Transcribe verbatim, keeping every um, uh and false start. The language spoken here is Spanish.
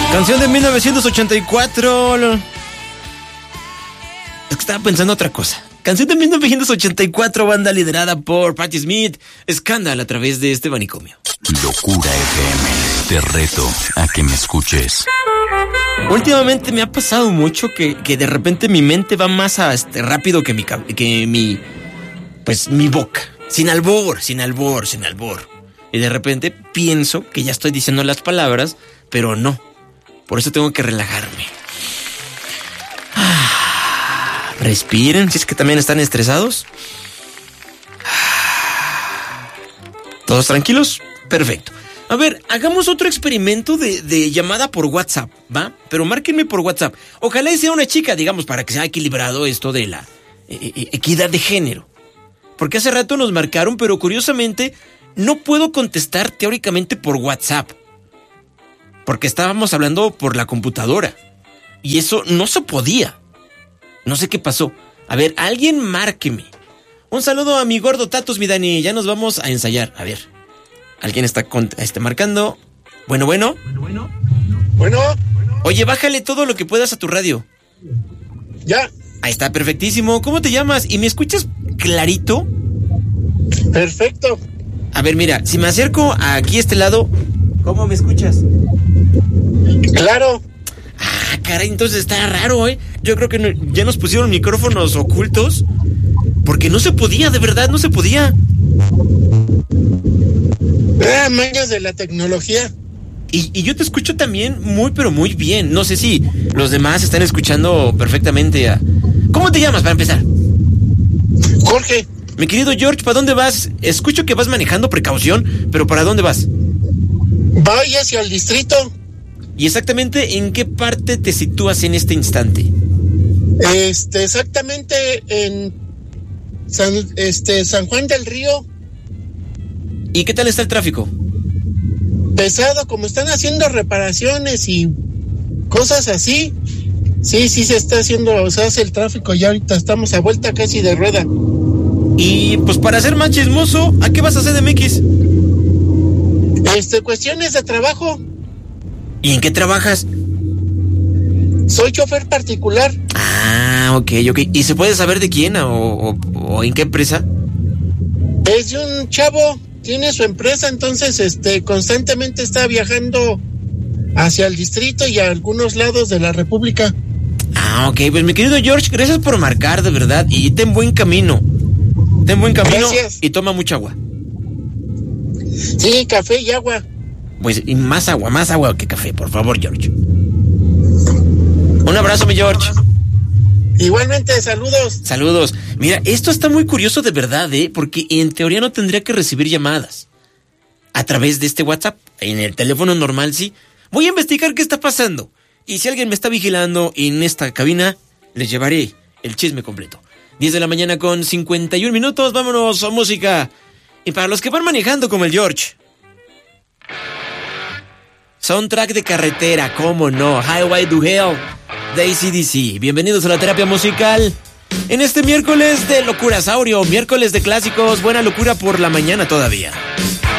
Canción de mil novecientos ochenta y cuatro. Es que estaba pensando otra cosa. Canción de mil novecientos ochenta y cuatro, banda liderada por Patti Smith. Escándalo a través de este manicomio. Locura F M. Te reto a que me escuches. Últimamente me ha pasado mucho que, que de repente mi mente va más a, este, rápido que mi, que mi, pues mi boca. Sin albor, sin albor, sin albor. Y de repente pienso que ya estoy diciendo las palabras, pero no. Por eso tengo que relajarme. Ah, respiren, si es que también están estresados. Ah, ¿todos tranquilos? Perfecto. A ver, hagamos otro experimento de, de llamada por WhatsApp, ¿va? Pero márquenme por WhatsApp. Ojalá sea una chica, digamos, para que sea equilibrado esto de la eh, equidad de género. Porque hace rato nos marcaron, pero curiosamente no puedo contestar teóricamente por WhatsApp. Porque estábamos hablando por la computadora. Y eso no se podía. No sé qué pasó. A ver, alguien márqueme. Un saludo a mi gordo Tatus, mi Dani. Ya nos vamos a ensayar. A ver. Alguien está, con, está marcando. Bueno, bueno. Bueno, bueno. Oye, bájale todo lo que puedas a tu radio. Ya. Ahí está, perfectísimo. ¿Cómo te llamas? ¿Y me escuchas clarito? Perfecto. A ver, mira, si me acerco aquí a este lado, ¿cómo me escuchas? Claro. Ah, caray, entonces está raro, ¿eh? Yo creo que no, ya nos pusieron micrófonos ocultos. Porque no se podía, de verdad, no se podía. Ah, mañas de la tecnología. Y, y yo te escucho también muy, pero muy bien. No sé si los demás están escuchando perfectamente a... ¿Cómo te llamas, para empezar? Jorge. Mi querido George, ¿para dónde vas? Escucho que vas manejando, precaución, pero ¿para dónde vas? Voy hacia el distrito. ¿Y exactamente en qué parte te sitúas en este instante? Este, exactamente en San, este, San Juan del Río. ¿Y qué tal está el tráfico? Pesado, como están haciendo reparaciones y cosas así. Sí, sí se está haciendo, se hace el tráfico y ahorita estamos a vuelta casi de rueda. Y pues para ser más chismoso, ¿a qué vas a C D M X? Este, cuestiones de trabajo. ¿Y en qué trabajas? Soy chofer particular. Ah, ok, ok. ¿Y se puede saber de quién o, o, o en qué empresa? Es de un chavo, tiene su empresa, entonces este constantemente está viajando hacia el distrito y a algunos lados de la república. Ah, ok, pues mi querido George, gracias por marcar, de verdad, y ten buen camino. Ten buen camino. Gracias. Y toma mucha agua. Sí, café y agua. Pues, y más agua, más agua que café, por favor, George. Un abrazo, mi George. Igualmente, saludos. Saludos. Mira, esto está muy curioso de verdad, ¿eh? Porque en teoría no tendría que recibir llamadas a través de este WhatsApp. En el teléfono normal, sí. Voy a investigar qué está pasando. Y si alguien me está vigilando en esta cabina, les llevaré el chisme completo. diez de la mañana con cincuenta y un minutos. Vámonos a música. Y para los que van manejando como el George, soundtrack de carretera, cómo no, Highway to Hell de A C D C. Bienvenidos a la terapia musical en este miércoles de Locurasaurio, miércoles de clásicos, buena locura por la mañana todavía.